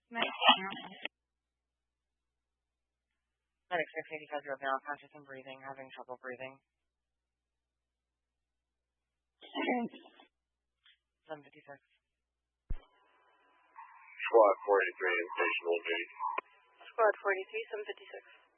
Medic 685, you're now conscious and breathing, having trouble breathing. 756. Squad 43 in station 1 duty. Squad 43, 756.